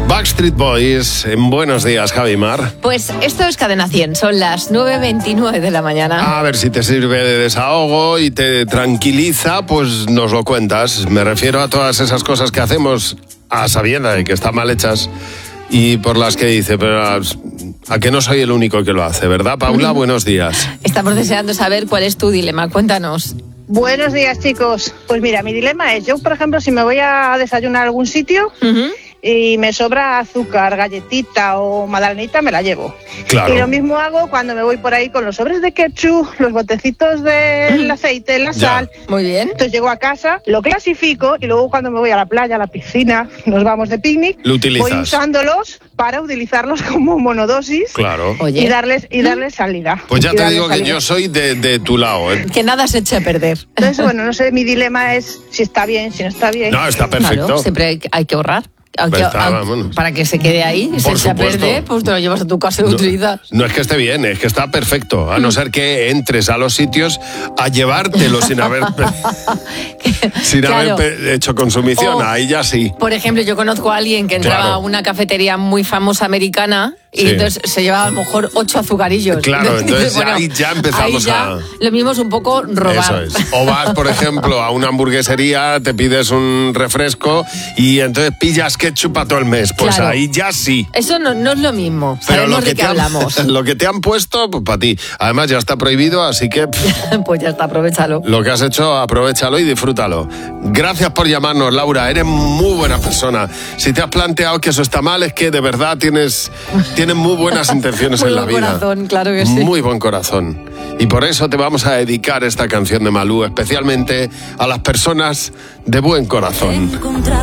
Backstreet Boys, en Buenos Días, Javi Mar. Pues esto es Cadena 100, son las 9:29 de la mañana. A ver si te sirve de desahogo y te tranquiliza, pues nos lo cuentas. Me refiero a todas esas cosas que hacemos a sabiendas de que están mal hechas y por las que dice, pero a que no soy el único que lo hace, ¿verdad, Paula? Buenos días. Estamos deseando saber cuál es tu dilema, cuéntanos. Buenos días, chicos. Pues mira, mi dilema es, yo por ejemplo, si me voy a desayunar a algún sitio y me sobra azúcar, galletita o magdalenita, me la llevo. Claro. Y lo mismo hago cuando me voy por ahí con los sobres de ketchup, los botecitos del aceite, la sal. Muy bien. Entonces llego a casa, lo clasifico y luego cuando me voy a la playa, a la piscina, nos vamos de picnic, Lo utilizas. voy usándolos para utilizarlos como monodosis. Claro. Oye. Y darles salida. Pues ya Y te darles digo que salida. yo soy de tu lado, ¿eh? Que nada se eche a perder. Entonces, bueno, no sé, mi dilema es si está bien, si no está bien. No, está perfecto. Claro, siempre hay que ahorrar. Vámonos. Para que se quede ahí, Por se eche a supuesto. perder, pues te lo llevas a tu casa y lo utilizas. No es que esté bien, es que está perfecto. A no ser que entres a los sitios a llevártelo sin haber Claro. hecho consumición. O, Ahí ya sí. Por ejemplo, yo conozco a alguien que entraba Claro. a una cafetería muy famosa americana y Sí. entonces se llevaba a lo mejor 8 azucarillos. Claro, entonces ahí ya empezamos a... Lo mismo es un poco robar. Eso es. O vas, por ejemplo, a una hamburguesería, te pides un refresco y entonces pillas ketchup para todo el mes. Pues Claro. ahí ya sí. Eso no es lo mismo. Pero Sabemos de qué hablamos. lo que te han puesto, pues para ti. Además ya está prohibido, así que Pues ya está, aprovechalo. lo que has hecho, aprovéchalo y disfrútalo. Gracias por llamarnos, Laura. Eres muy buena persona. Si te has planteado que eso está mal, es que de verdad tienes muy buenas intenciones Muy en la buen vida. corazón, claro que sí. Muy buen corazón. Y por eso te vamos a dedicar esta canción de Malú, especialmente a las personas de buen corazón.